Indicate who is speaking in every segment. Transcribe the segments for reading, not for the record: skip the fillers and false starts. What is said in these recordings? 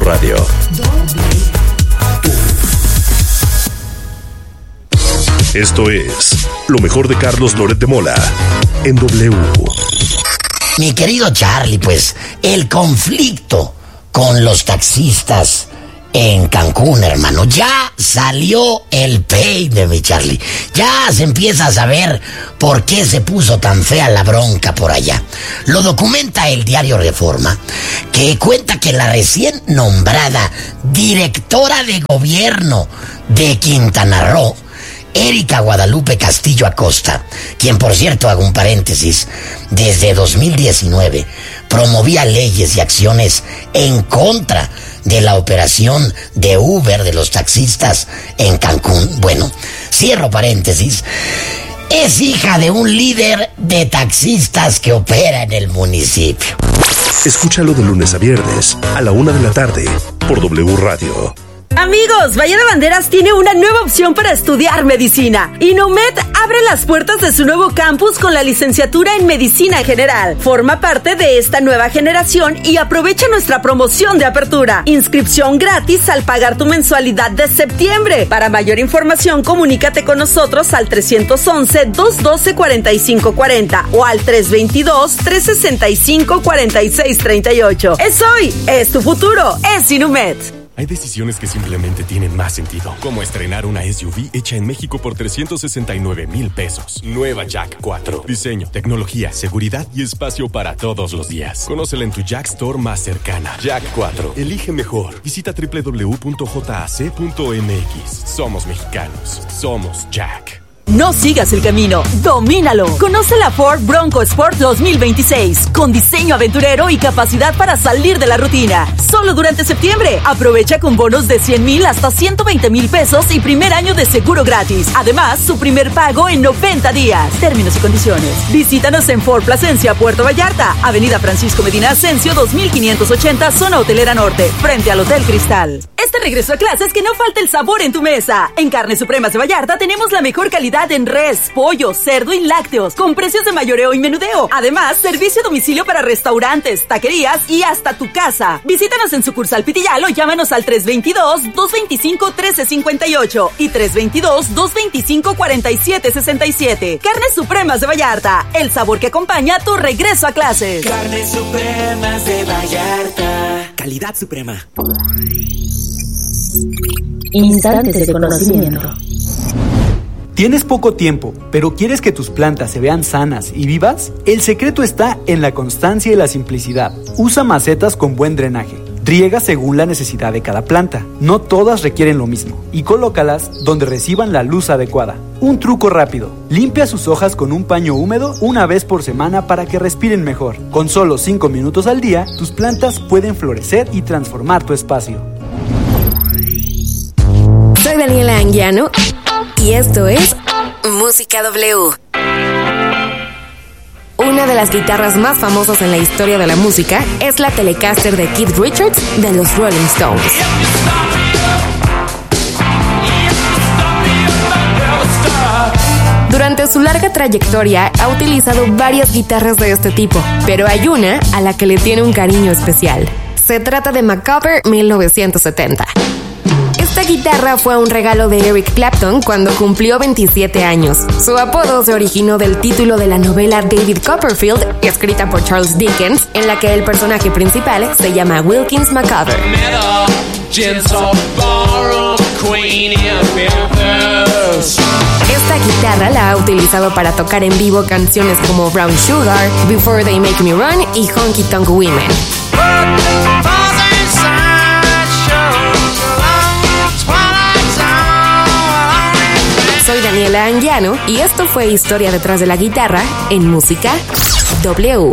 Speaker 1: Radio. Esto es lo mejor de Carlos Loret de Mola en W.
Speaker 2: Mi querido Charlie, pues el conflicto con los taxistas en Cancún, hermano, ya salió el peine, mi Charlie. Ya se empieza a saber por qué se puso tan fea la bronca por allá. Lo documenta el diario Reforma, que cuenta que la recién nombrada directora de gobierno de Quintana Roo, Erika Guadalupe Castillo Acosta, quien, por cierto, hago un paréntesis, desde 2019 promovía leyes y acciones en contra de la operación de Uber de los taxistas en Cancún. Bueno, cierro paréntesis. Es hija de un líder de taxistas que opera en el municipio.
Speaker 1: Escúchalo de lunes a viernes a la 1:00 p.m. por W Radio.
Speaker 3: Amigos, Bahía de Banderas tiene una nueva opción para estudiar medicina. Inumet abre las puertas de su nuevo campus con la licenciatura en Medicina General. Forma parte de esta nueva generación y aprovecha nuestra promoción de apertura. Inscripción gratis al pagar tu mensualidad de septiembre. Para mayor información, comunícate con nosotros al 311-212-4540 o al 322-365-4638. Es hoy, es tu futuro, es Inumet.
Speaker 4: Hay decisiones que simplemente tienen más sentido, como estrenar una SUV hecha en México por 369,000 pesos. Nueva Jack 4. Diseño, tecnología, seguridad y espacio para todos los días. Conócela en tu Jack Store más cercana. Jack 4. Elige mejor. Visita www.jac.mx. Somos mexicanos. Somos Jack.
Speaker 3: No sigas el camino, domínalo. Conoce la Ford Bronco Sport 2026, con diseño aventurero y capacidad para salir de la rutina. Solo durante septiembre. Aprovecha con bonos de 100,000 hasta 120,000 pesos y primer año de seguro gratis. Además, su primer pago en 90 días. Términos y condiciones. Visítanos en Ford Plasencia, Puerto Vallarta, Avenida Francisco Medina Ascencio 2580, Zona Hotelera Norte, frente al Hotel Cristal. Este regreso a clases, que no falte el sabor en tu mesa. En Carnes Supremas de Vallarta tenemos la mejor calidad en res, pollo, cerdo y lácteos, con precios de mayoreo y menudeo. Además, servicio a domicilio para restaurantes, taquerías y hasta tu casa. Visítanos en sucursal Pitillal o llámanos al 322-225-1358 y 322-225-4767. Carnes Supremas de Vallarta, el sabor que acompaña tu regreso a clases.
Speaker 5: Carnes Supremas de Vallarta.
Speaker 6: Calidad suprema.
Speaker 7: Instantes de conocimiento.
Speaker 8: ¿Tienes poco tiempo, pero quieres que tus plantas se vean sanas y vivas? El secreto está en la constancia y la simplicidad. Usa macetas con buen drenaje. Riega según la necesidad de cada planta. No todas requieren lo mismo. Y colócalas donde reciban la luz adecuada. Un truco rápido. Limpia sus hojas con un paño húmedo una vez por semana para que respiren mejor. Con solo 5 minutos al día, tus plantas pueden florecer y transformar tu espacio.
Speaker 9: Soy Daniela Anguiano y esto es Música W. Una de las guitarras más famosas en la historia de la música es la Telecaster de Keith Richards de los Rolling Stones. Durante su larga trayectoria ha utilizado varias guitarras de este tipo, pero hay una a la que le tiene un cariño especial. Se trata de Macabre 1970. Esta guitarra fue un regalo de Eric Clapton cuando cumplió 27 años. Su apodo se originó del título de la novela David Copperfield, escrita por Charles Dickens, en la que el personaje principal se llama Wilkins Macabre. Esta guitarra la ha utilizado para tocar en vivo canciones como Brown Sugar, Before They Make Me Run y Honky Tonk Women. Soy Daniela Anguiano y esto fue Historia detrás de la guitarra en Música W.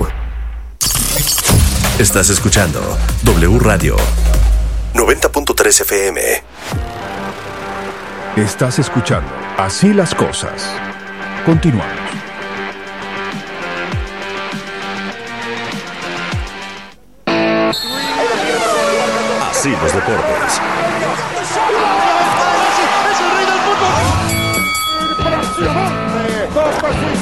Speaker 1: Estás escuchando W Radio 90.3 FM.
Speaker 10: Estás escuchando Así las Cosas. Continuamos.
Speaker 1: Así los deportes.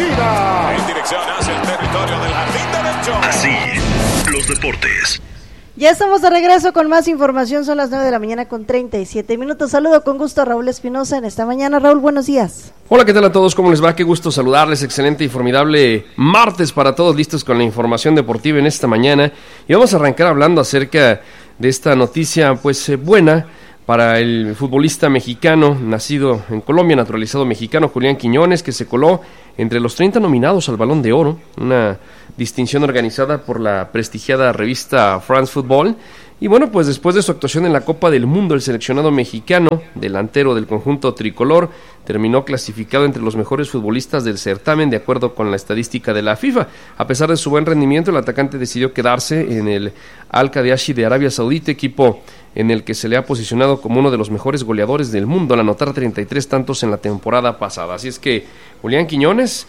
Speaker 1: En dirección hacia el territorio del jardín derecho. Así los deportes.
Speaker 6: Ya estamos de regreso con más información, son las 9 de la mañana con 37 minutos. Saludo con gusto a Raúl Espinosa en esta mañana. Raúl, buenos días.
Speaker 11: Hola, ¿qué tal a todos? ¿Cómo les va? Qué gusto saludarles, excelente y formidable martes para todos, listos con la información deportiva en esta mañana. Y vamos a arrancar hablando acerca de esta noticia, pues buena para el futbolista mexicano, nacido en Colombia, naturalizado mexicano, Julián Quiñones, que se coló entre los 30 nominados al Balón de Oro, una distinción organizada por la prestigiada revista France Football. Y bueno, pues después de su actuación en la Copa del Mundo, el seleccionado mexicano, delantero del conjunto tricolor, terminó clasificado entre los mejores futbolistas del certamen, de acuerdo con la estadística de la FIFA. A pesar de su buen rendimiento, el atacante decidió quedarse en el Al-Qadhi de Arabia Saudita, equipo en el que se le ha posicionado como uno de los mejores goleadores del mundo, al anotar 33 tantos en la temporada pasada. Así es que Julián Quiñones,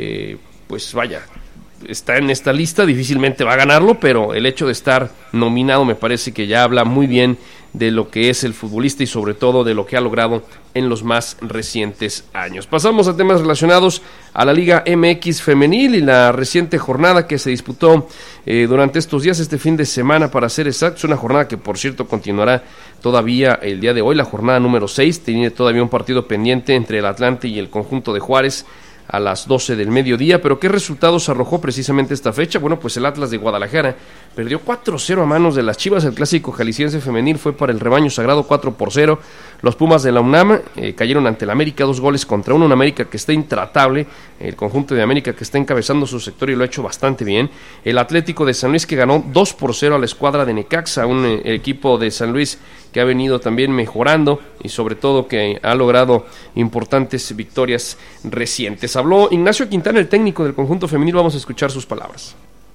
Speaker 11: pues vaya, está en esta lista, difícilmente va a ganarlo, pero el hecho de estar nominado me parece que ya habla muy bien de lo que es el futbolista y sobre todo de lo que ha logrado en los más recientes años. Pasamos a temas relacionados a la Liga MX femenil y la reciente jornada que se disputó durante estos días, este fin de semana para ser exactos, una jornada que por cierto continuará todavía el día de hoy, la jornada número 6, tiene todavía un partido pendiente entre el Atlante y el conjunto de Juárez a las 12 del mediodía, pero ¿qué resultados arrojó precisamente esta fecha? Bueno, pues el Atlas de Guadalajara perdió 4-0 a manos de las Chivas, el clásico jalisciense femenil fue para el rebaño sagrado 4-0, los Pumas de la UNAM cayeron ante el América 2-1, un América que está intratable, el conjunto de América que está encabezando su sector y lo ha hecho bastante bien, el Atlético de San Luis que ganó 2-0 a la escuadra de Necaxa, un equipo de San Luis que ha venido también mejorando y sobre todo que ha logrado importantes victorias recientes. Habló Ignacio Quintana, el técnico del conjunto femenil, vamos a escuchar sus palabras.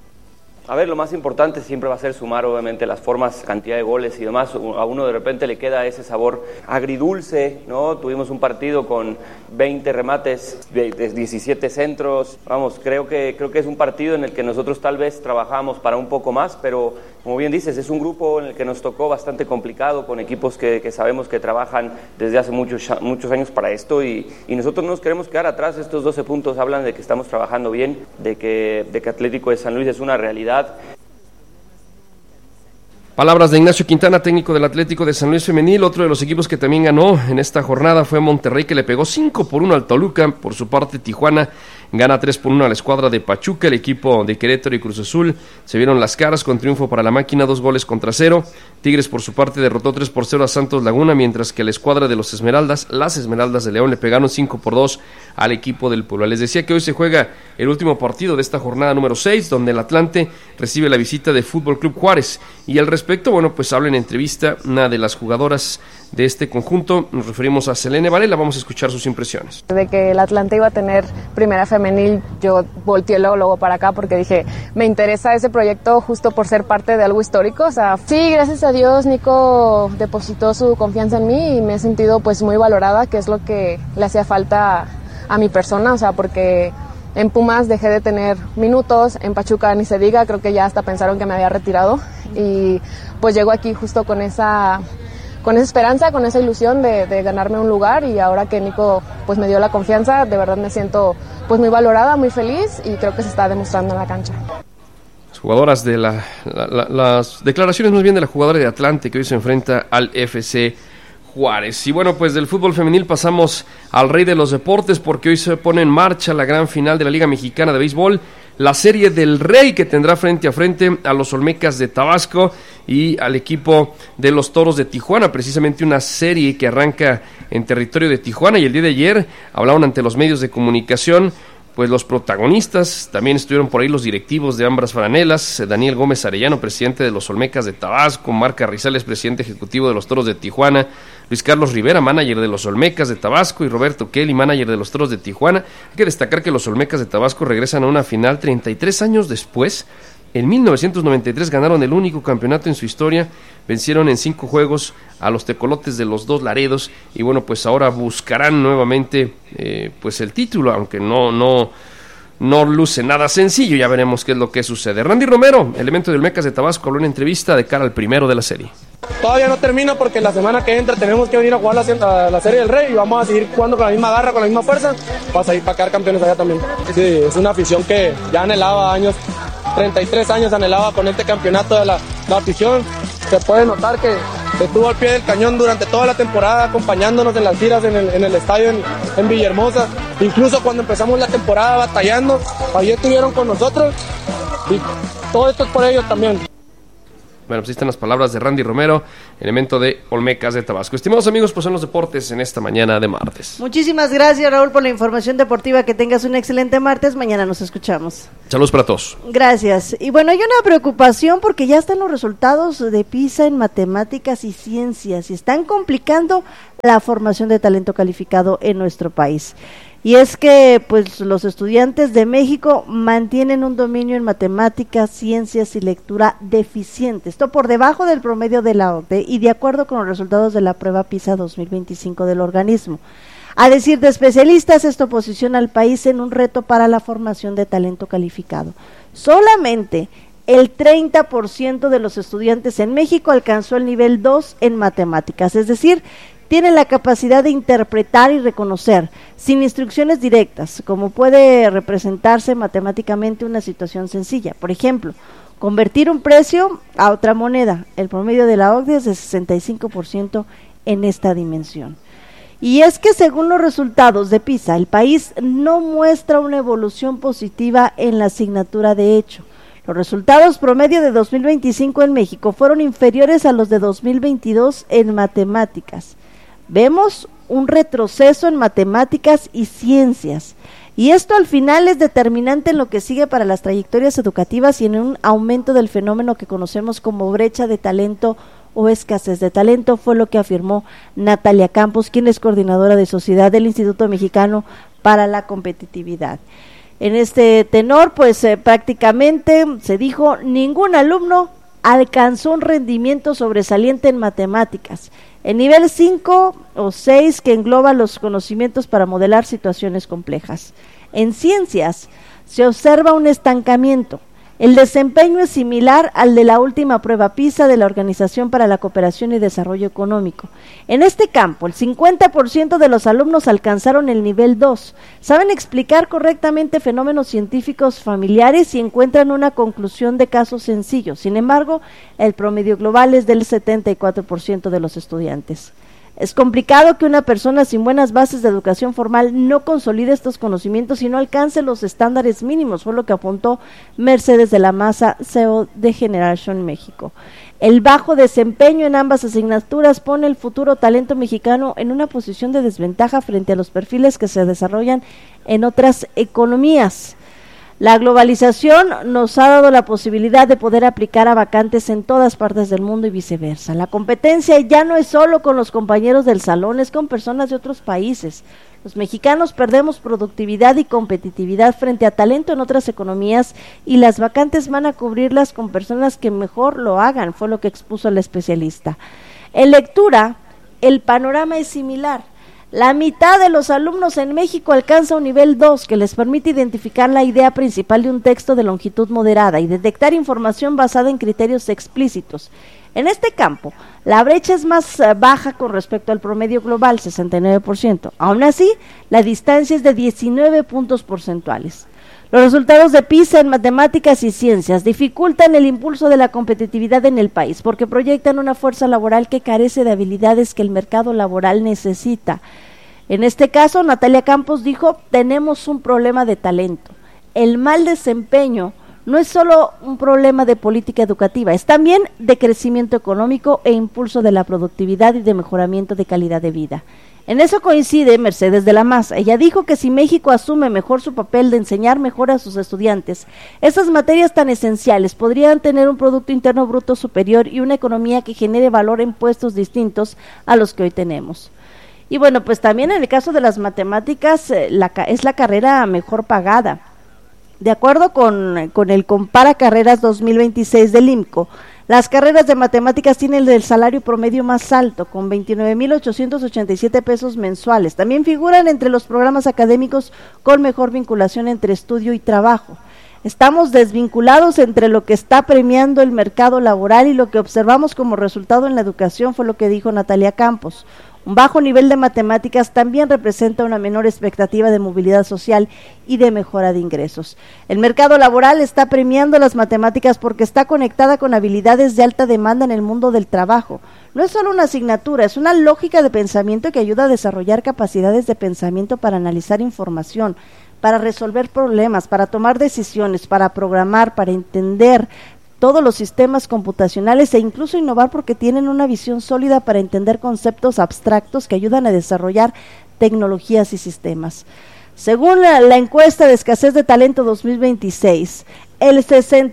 Speaker 12: A ver, lo más importante siempre va a ser sumar obviamente las formas, cantidad de goles y demás. A uno de repente le queda ese sabor agridulce, ¿no? Tuvimos un partido con 20 remates, de 17 centros. Vamos, creo que es un partido en el que nosotros tal vez trabajamos para un poco más, pero como bien dices, es un grupo en el que nos tocó bastante complicado, con equipos que sabemos que trabajan desde hace muchos años para esto y nosotros no nos queremos quedar atrás. Estos 12 puntos hablan de que estamos trabajando bien, de que Atlético de San Luis es una realidad.
Speaker 11: Palabras de Ignacio Quintana, técnico del Atlético de San Luis femenil. Otro de los equipos que también ganó en esta jornada fue Monterrey, que le pegó 5-1 al Toluca. Por su parte, Tijuana gana 3-1 a la escuadra de Pachuca. El equipo de Querétaro y Cruz Azul se vieron las caras con triunfo para la máquina, 2-0. Tigres por su parte derrotó 3-0 a Santos Laguna, mientras que la escuadra de las Esmeraldas de León, le pegaron 5-2 al equipo del Puebla. Les decía que hoy se juega el último partido de esta jornada número 6, donde el Atlante recibe la visita de Fútbol Club Juárez. Y al respecto, bueno, pues habla en entrevista una de las jugadoras de este conjunto, nos referimos a Selene Varela, vamos a escuchar sus impresiones.
Speaker 13: De que el Atlante iba a tener primera femenil, yo volteé luego para acá porque dije, me interesa ese proyecto justo por ser parte de algo histórico, o sea, sí, gracias a Dios Nico depositó su confianza en mí y me he sentido pues muy valorada, que es lo que le hacía falta a mi persona, o sea, porque en Pumas dejé de tener minutos, en Pachuca ni se diga, creo que ya hasta pensaron que me había retirado y pues llego aquí justo con esa esperanza, con esa ilusión de ganarme un lugar, y ahora que Nico pues me dio la confianza, de verdad me siento pues muy valorada, muy feliz, y creo que se está demostrando en la cancha.
Speaker 11: Las jugadoras de las declaraciones más bien de la jugadora de Atlante, que hoy se enfrenta al FC Juárez. Y bueno, pues del fútbol femenil pasamos al rey de los deportes, porque hoy se pone en marcha la gran final de la Liga Mexicana de Béisbol, la Serie del Rey, que tendrá frente a frente a los Olmecas de Tabasco y al equipo de los Toros de Tijuana, precisamente una serie que arranca en territorio de Tijuana. Y el día de ayer hablaron ante los medios de comunicación pues los protagonistas, también estuvieron por ahí los directivos de ambas franelas, Daniel Gómez Arellano, presidente de los Olmecas de Tabasco, Marc Carrizales, presidente ejecutivo de los Toros de Tijuana, Luis Carlos Rivera, manager de los Olmecas de Tabasco, y Roberto Kelly, manager de los Toros de Tijuana. Hay que destacar que los Olmecas de Tabasco regresan a una final 33 años después. En 1993 ganaron el único campeonato en su historia, vencieron en 5 juegos a los Tecolotes de los Dos Laredos, y bueno, pues ahora buscarán nuevamente pues el título, aunque no luce nada sencillo. Ya veremos qué es lo que sucede. Randy Romero, elemento de Olmecas de Tabasco, habló en entrevista de cara al primero de la serie.
Speaker 14: Todavía no termina porque la semana que entra tenemos que venir a jugar la Serie del Rey y vamos a seguir jugando con la misma garra, con la misma fuerza, para salir para quedar campeones allá también. Sí, es una afición que ya anhelaba años, 33 años anhelaba con este campeonato de la afición se puede notar que estuvo al pie del cañón durante toda la temporada, acompañándonos en las giras en el estadio en Villahermosa. Incluso cuando empezamos la temporada batallando, ahí estuvieron con nosotros y todo esto es por ellos también.
Speaker 11: Bueno, pues ahí están las palabras de Randy Romero, elemento de Olmecas de Tabasco. Estimados amigos, pues son los deportes en esta mañana de martes.
Speaker 6: Muchísimas gracias, Raúl, por la información deportiva. Que tengas un excelente martes. Mañana nos escuchamos.
Speaker 11: Saludos para todos.
Speaker 6: Gracias. Y bueno, hay una preocupación porque ya están los resultados de PISA en matemáticas y ciencias y están complicando la formación de talento calificado en nuestro país. Y es que pues los estudiantes de México mantienen un dominio en matemáticas, ciencias y lectura deficiente. Esto por debajo del promedio de la OCDE y de acuerdo con los resultados de la prueba PISA 2025 del organismo. A decir de especialistas, esto posiciona al país en un reto para la formación de talento calificado. Solamente el 30% de los estudiantes en México alcanzó el nivel 2 en matemáticas, es decir, tienen la capacidad de interpretar y reconocer, sin instrucciones directas, cómo puede representarse matemáticamente una situación sencilla. Por ejemplo, convertir un precio a otra moneda. El promedio de la OCDE es de 65% en esta dimensión. Y es que según los resultados de PISA, el país no muestra una evolución positiva en la asignatura de hecho. Los resultados promedio de 2025 en México fueron inferiores a los de 2022 en matemáticas. Vemos un retroceso en matemáticas y ciencias, y esto al final es determinante en lo que sigue para las trayectorias educativas y en un aumento del fenómeno que conocemos como brecha de talento o escasez de talento, fue lo que afirmó Natalia Campos, quien es coordinadora de sociedad del Instituto Mexicano para la Competitividad. En este tenor, pues prácticamente se dijo, ningún alumno alcanzó un rendimiento sobresaliente en matemáticas. El nivel 5 o 6 que engloba los conocimientos para modelar situaciones complejas. En ciencias se observa un estancamiento. El desempeño es similar al de la última prueba PISA de la Organización para la Cooperación y Desarrollo Económico. En este campo, el 50% de los alumnos alcanzaron el nivel 2. Saben explicar correctamente fenómenos científicos familiares y encuentran una conclusión de casos sencillos. Sin embargo, el promedio global es del 74% de los estudiantes. Es complicado que una persona sin buenas bases de educación formal no consolide estos conocimientos y no alcance los estándares mínimos, fue lo que apuntó Mercedes de la Maza, CEO de Generation México. El bajo desempeño en ambas asignaturas pone el futuro talento mexicano en una posición de desventaja frente a los perfiles que se desarrollan en otras economías. La globalización nos ha dado la posibilidad de poder aplicar a vacantes en todas partes del mundo y viceversa. La competencia ya no es solo con los compañeros del salón, es con personas de otros países. Los mexicanos perdemos productividad y competitividad frente a talento en otras economías y las vacantes van a cubrirlas con personas que mejor lo hagan, fue lo que expuso el especialista. En lectura, el panorama es similar. La mitad de los alumnos en México alcanza un nivel 2 que les permite identificar la idea principal de un texto de longitud moderada y detectar información basada en criterios explícitos. En este campo, la brecha es más baja con respecto al promedio global, 69%. Aún así, la distancia es de 19 puntos porcentuales. Los resultados de PISA en matemáticas y ciencias dificultan el impulso de la competitividad en el país porque proyectan una fuerza laboral que carece de habilidades que el mercado laboral necesita. En este caso, Natalia Campos dijo, tenemos un problema de talento. El mal desempeño no es solo un problema de política educativa, es también de crecimiento económico e impulso de la productividad y de mejoramiento de calidad de vida. En eso coincide Mercedes de la Maza. Ella dijo que si México asume mejor su papel de enseñar mejor a sus estudiantes, estas materias tan esenciales podrían tener un Producto Interno Bruto superior y una economía que genere valor en puestos distintos a los que hoy tenemos. Y bueno, pues también en el caso de las matemáticas, es la carrera mejor pagada. De acuerdo con el Compara Carreras 2026 del IMCO, las carreras de matemáticas tienen el salario promedio más alto, con 29,887 pesos mensuales. También figuran entre los programas académicos con mejor vinculación entre estudio y trabajo. Estamos desvinculados entre lo que está premiando el mercado laboral y lo que observamos como resultado en la educación, fue lo que dijo Natalia Campos. Un bajo nivel de matemáticas también representa una menor expectativa de movilidad social y de mejora de ingresos. El mercado laboral está premiando las matemáticas porque está conectada con habilidades de alta demanda en el mundo del trabajo. No es solo una asignatura, es una lógica de pensamiento que ayuda a desarrollar capacidades de pensamiento para analizar información, para resolver problemas, para tomar decisiones, para programar, para entender todos los sistemas computacionales e incluso innovar porque tienen una visión sólida para entender conceptos abstractos que ayudan a desarrollar tecnologías y sistemas. Según la encuesta de escasez de talento 2026, el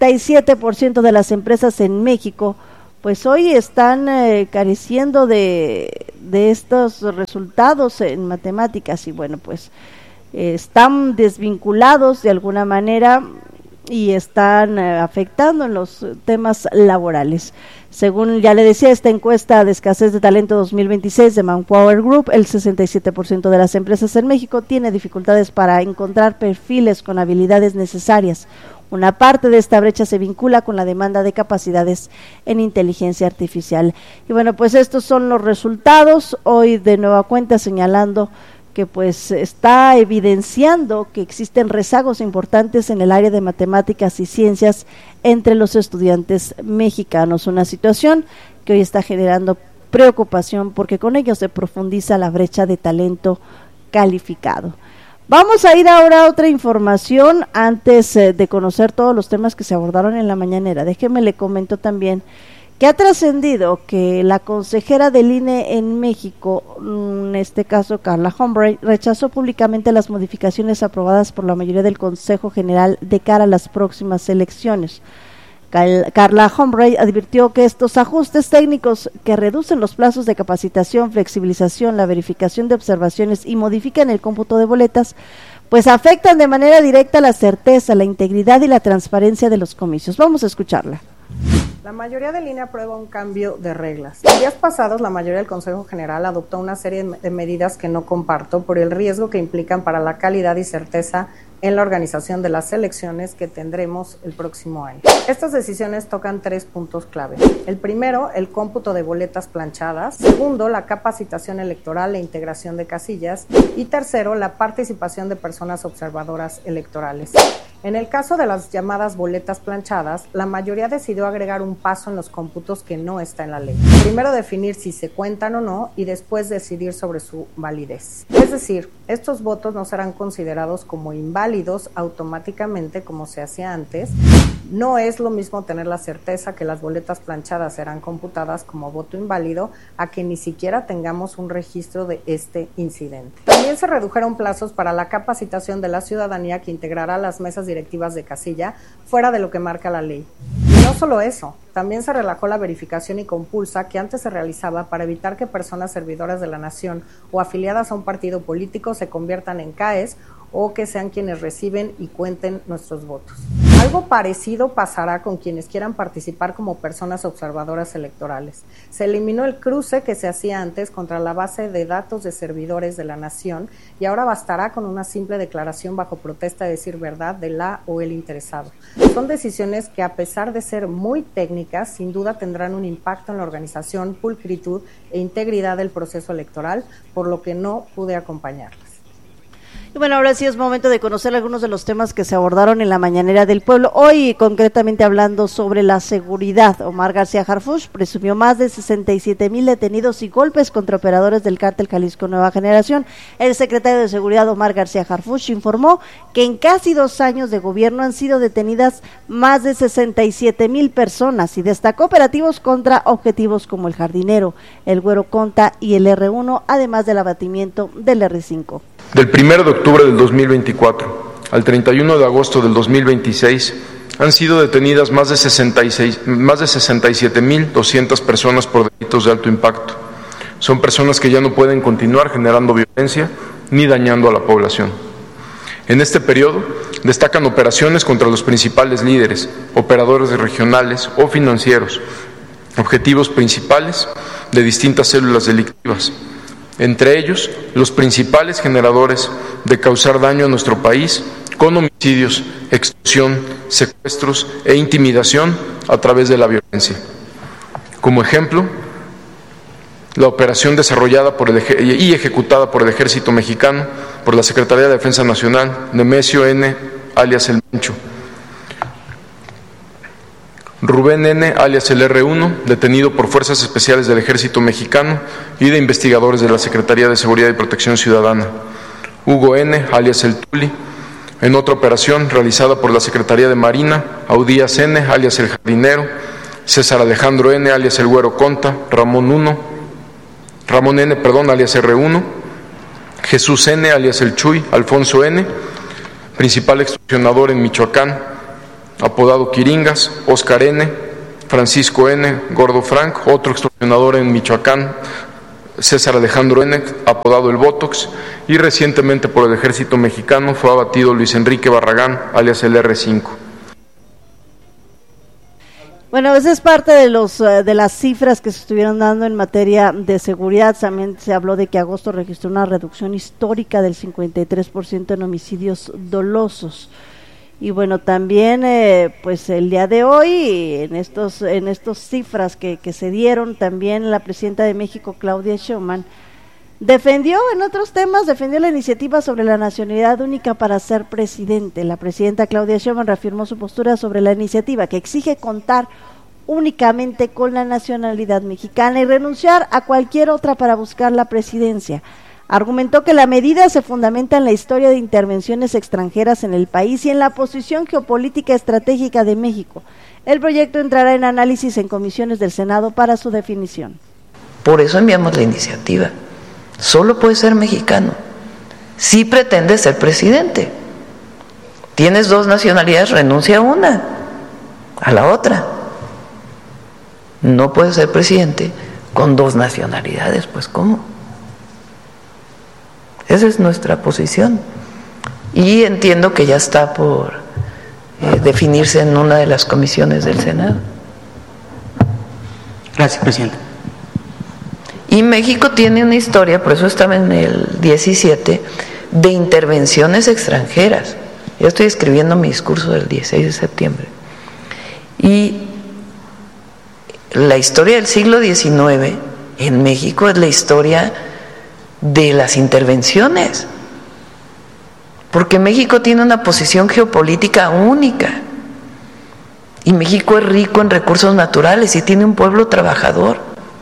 Speaker 6: 67% de las empresas en México pues hoy están careciendo de estos resultados en matemáticas y bueno, pues están desvinculados de alguna manera y están afectando en los temas laborales. Según ya le decía, esta encuesta de escasez de talento 2026 de Manpower Group, el 67% de las empresas en México tiene dificultades para encontrar perfiles con habilidades necesarias. Una parte de esta brecha se vincula con la demanda de capacidades en inteligencia artificial. Y bueno, pues estos son los resultados, hoy de nueva cuenta señalando que pues está evidenciando que existen rezagos importantes en el área de matemáticas y ciencias entre los estudiantes mexicanos, una situación que hoy está generando preocupación porque con ello se profundiza la brecha de talento calificado. Vamos a ir ahora a otra información antes de conocer todos los temas que se abordaron en la mañanera. Déjeme le comento también que ha trascendido que la consejera del INE en México, en este caso Carla Humbray, rechazó públicamente las modificaciones aprobadas por la mayoría del Consejo General de cara a las próximas elecciones. Carla Humbray advirtió que estos ajustes técnicos que reducen los plazos de capacitación, flexibilización, la verificación de observaciones y modifican el cómputo de boletas, pues afectan de manera directa la certeza, la integridad y la transparencia de los comicios. Vamos a escucharla.
Speaker 15: La mayoría del INE aprueba un cambio de reglas. En días pasados, la mayoría del Consejo General adoptó una serie de medidas que no comparto por el riesgo que implican para la calidad y certeza en la organización de las elecciones que tendremos el próximo año. Estas decisiones tocan 3 puntos clave. El primero, el cómputo de boletas planchadas. Segundo, la capacitación electoral e integración de casillas. Y tercero, la participación de personas observadoras electorales. En el caso de las llamadas boletas planchadas, la mayoría decidió agregar un paso en los cómputos que no está en la ley. Primero definir si se cuentan o no y después decidir sobre su validez. Es decir, estos votos no serán considerados como inválidos automáticamente como se hacía antes. No es lo mismo tener la certeza que las boletas planchadas serán computadas como voto inválido a que ni siquiera tengamos un registro de este incidente. También se redujeron plazos para la capacitación de la ciudadanía que integrará las mesas directivas de casilla fuera de lo que marca la ley. Y no solo eso, también se relajó la verificación y compulsa que antes se realizaba para evitar que personas servidoras de la nación o afiliadas a un partido político se conviertan en CAEs o que sean quienes reciben y cuenten nuestros votos. Algo parecido pasará con quienes quieran participar como personas observadoras electorales. Se eliminó el cruce que se hacía antes contra la base de datos de servidores de la nación y ahora bastará con una simple declaración bajo protesta de decir verdad de la o el interesado. Son decisiones que, a pesar de ser muy técnicas, sin duda tendrán un impacto en la organización, pulcritud e integridad del proceso electoral, por lo que no pude acompañarlas.
Speaker 6: Y bueno, ahora sí es momento de conocer algunos de los temas que se abordaron en la mañanera del pueblo. Hoy, concretamente hablando sobre la seguridad, Omar García Harfuch presumió más de 67,000 detenidos y golpes contra operadores del cártel Jalisco Nueva Generación. El secretario de Seguridad, Omar García Harfuch, informó que en casi 2 años de gobierno han sido detenidas más de 67,000 personas y destacó operativos contra objetivos como el Jardinero, el Güero Conta y el R1, además del abatimiento del R5.
Speaker 16: Del 1 de octubre del 2024 al 31 de agosto del 2026 han sido detenidas más de 67,200 personas por delitos de alto impacto. Son personas que ya no pueden continuar generando violencia ni dañando a la población. En este periodo destacan operaciones contra los principales líderes, operadores regionales o financieros, objetivos principales de distintas células delictivas. Entre ellos, los principales generadores de causar daño a nuestro país con homicidios, extorsión, secuestros e intimidación a través de la violencia. Como ejemplo, la operación desarrollada y ejecutada por el Ejército Mexicano, por la Secretaría de Defensa Nacional, Nemesio N., alias El Mencho, Rubén N., alias el R1, detenido por Fuerzas Especiales del Ejército Mexicano y de investigadores de la Secretaría de Seguridad y Protección Ciudadana, Hugo N., alias el Tuli, en otra operación realizada por la Secretaría de Marina, Audías N., alias el Jardinero, César Alejandro N., alias el Güero Conta, Ramón N., alias R1, Jesús N., alias el Chuy, Alfonso N., principal extorsionador en Michoacán, apodado Quiringas, Oscar N., Francisco N., Gordo Frank, otro extorsionador en Michoacán, César Alejandro N., apodado el Botox, y recientemente por el Ejército Mexicano fue abatido Luis Enrique Barragán, alias el R5.
Speaker 6: Bueno, esa es parte de las cifras que se estuvieron dando en materia de seguridad. También se habló de que agosto registró una reducción histórica del 53% en homicidios dolosos. Y bueno, también pues el día de hoy, en estos cifras que se dieron, también la presidenta de México, Claudia Sheinbaum, defendió la iniciativa sobre la nacionalidad única para ser presidente. La presidenta Claudia Sheinbaum reafirmó su postura sobre la iniciativa, que exige contar únicamente con la nacionalidad mexicana y renunciar a cualquier otra para buscar la presidencia. Argumentó que la medida se fundamenta en la historia de intervenciones extranjeras en el país y en la posición geopolítica estratégica de México. El proyecto entrará en análisis en comisiones del Senado para su definición.
Speaker 17: Por eso enviamos la iniciativa. Solo puede ser mexicano. Si pretende ser presidente. Tienes 2 nacionalidades, renuncia a una, a la otra. No puede ser presidente con 2 nacionalidades, pues ¿cómo? Esa es nuestra posición. Y entiendo que ya está por definirse en una de las comisiones del Senado.
Speaker 18: Gracias, presidenta.
Speaker 17: Y México tiene una historia, por eso estaba en el 17, de intervenciones extranjeras. Yo estoy escribiendo mi discurso del 16 de septiembre. Y la historia del siglo XIX en México es la historia de las intervenciones, porque México tiene una posición geopolítica única y México es rico en recursos naturales y tiene un pueblo trabajador,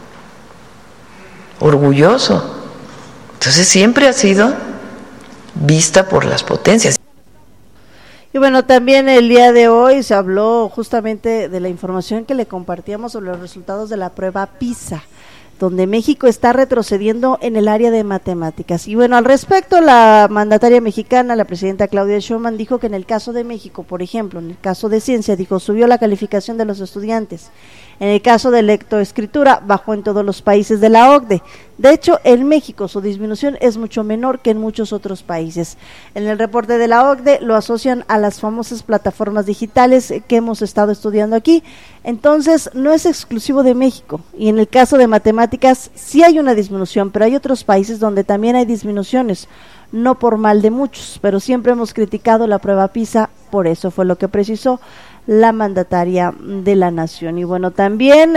Speaker 17: orgulloso. Entonces siempre ha sido vista por las potencias.
Speaker 6: Y bueno, también el día de hoy se habló justamente de la información que le compartíamos sobre los resultados de la prueba PISA, donde México está retrocediendo en el área de matemáticas. Y bueno, al respecto, la mandataria mexicana, la presidenta Claudia Sheinbaum, dijo que en el caso de México, por ejemplo, en el caso de ciencia, dijo, subió la calificación de los estudiantes. En el caso de lectoescritura, bajó en todos los países de la OCDE. De hecho, en México su disminución es mucho menor que en muchos otros países. En el reporte de la OCDE lo asocian a las famosas plataformas digitales que hemos estado estudiando aquí. Entonces, no es exclusivo de México. Y en el caso de matemáticas sí hay una disminución, pero hay otros países donde también hay disminuciones. No por mal de muchos, pero siempre hemos criticado la prueba PISA, por eso fue lo que precisó la mandataria de la nación. Y bueno, también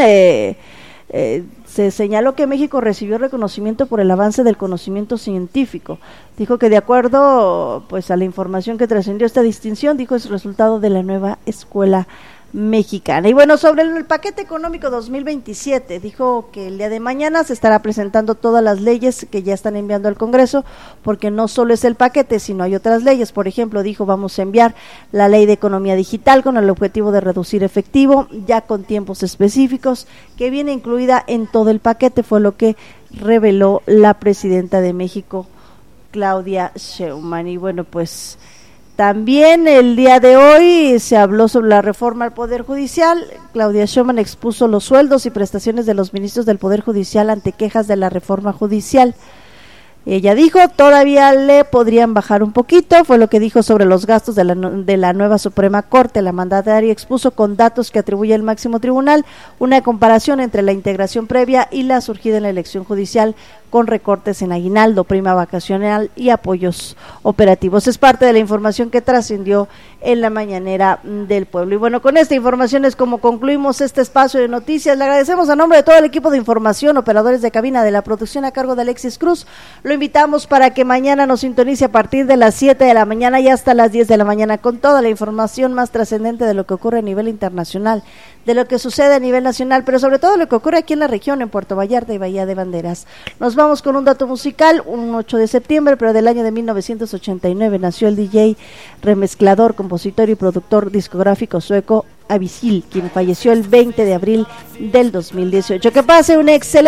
Speaker 6: se señaló que México recibió reconocimiento por el avance del conocimiento científico. Dijo que de acuerdo pues a la información que trascendió esta distinción, dijo es resultado de la nueva escuela mexicana. Y bueno, sobre el paquete económico 2027, dijo que el día de mañana se estará presentando todas las leyes que ya están enviando al Congreso, porque no solo es el paquete, sino hay otras leyes. Por ejemplo, dijo, vamos a enviar la ley de economía digital con el objetivo de reducir efectivo, ya con tiempos específicos, que viene incluida en todo el paquete, fue lo que reveló la presidenta de México, Claudia Sheinbaum. Y bueno, pues también el día de hoy se habló sobre la reforma al Poder Judicial. Claudia Sheinbaum expuso los sueldos y prestaciones de los ministros del Poder Judicial ante quejas de la reforma judicial. Ella dijo, todavía le podrían bajar un poquito, fue lo que dijo sobre los gastos de la nueva Suprema Corte. La mandataria expuso con datos que atribuye el máximo tribunal una comparación entre la integración previa y la surgida en la elección judicial, con recortes en aguinaldo, prima vacacional y apoyos operativos. Es parte de la información que trascendió en la mañanera del pueblo. Y bueno, con esta información es como concluimos este espacio de noticias. Le agradecemos a nombre de todo el equipo de información, operadores de cabina, de la producción a cargo de Alexis Cruz. Lo invitamos para que mañana nos sintonice a partir de las 7 de la mañana y hasta las 10 de la mañana con toda la información más trascendente de lo que ocurre a nivel internacional, de lo que sucede a nivel nacional, pero sobre todo lo que ocurre aquí en la región, en Puerto Vallarta y Bahía de Banderas. Nos vamos con un dato musical. Un 8 de septiembre, pero del año de 1989, nació el DJ, remezclador, compositor y productor discográfico sueco Avisil, quien falleció el 20 de abril del 2018. Que pase un excelente